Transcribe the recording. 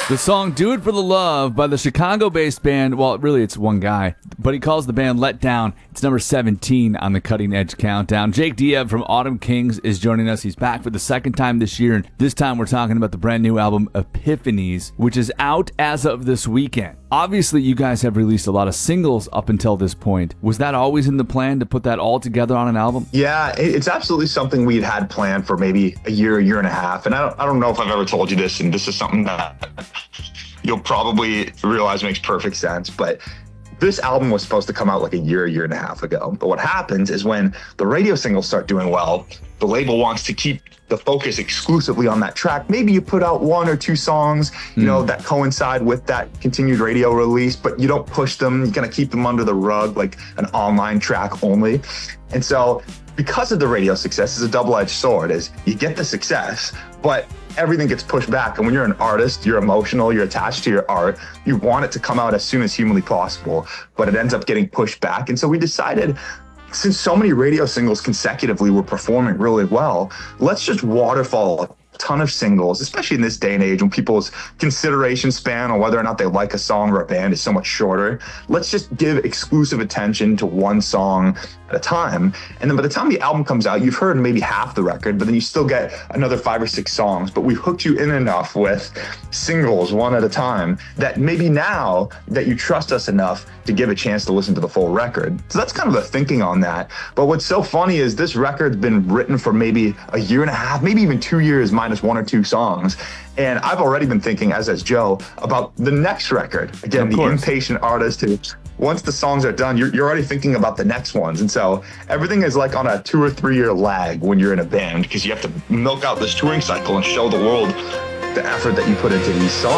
The song Do It For The Love by the Chicago-based band, well, really it's one guy, but he calls the band Let Down. It's number 17 on the Cutting Edge Countdown. Jake Diab from Autumn Kings is joining us. He's back for the second time this year, and this time we're talking about the brand new album Epiphanies, which is out as of this weekend. Obviously, you guys have released a lot of singles up until this point. Was that always in the plan to put that all together on an album? Yeah, it's absolutely something we'd had planned for maybe a year and a half. And I don't know if I've ever told you this, and this is something that you'll probably realize makes perfect sense, but this album was supposed to come out like a year and a half ago. But what happens is when the radio singles start doing well, the label wants to keep the focus exclusively on that track. Maybe you put out one or two songs, that coincide with that continued radio release, but you don't push them. You're gonna keep them under the rug like an online track only. And so because of the radio success, it's a double-edged sword, is you get the success, but everything gets pushed back. And when you're an artist, you're emotional, you're attached to your art, you want it to come out as soon as humanly possible, but it ends up getting pushed back. And so we decided, since so many radio singles consecutively were performing really well, let's just waterfall a ton of singles, especially in this day and age when people's consideration span on whether or not they like a song or a band is so much shorter. Let's just give exclusive attention to one song at a time. And then by the time the album comes out, you've heard maybe half the record, but then you still get another 5 or 6 songs. But we've hooked you in enough with singles one at a time that maybe now that you trust us enough to give a chance to listen to the full record. So that's kind of the thinking on that. But what's so funny is this record's been written for maybe a year and a half, maybe even 2 years minus 1 or 2 songs. And I've already been thinking, as has Joe, about the next record. Again, the impatient artist who, once the songs are done, you're already thinking about the next ones. And so everything is like on a 2 or 3 year lag when you're in a band, because you have to milk out this touring cycle and show the world the effort that you put into these songs.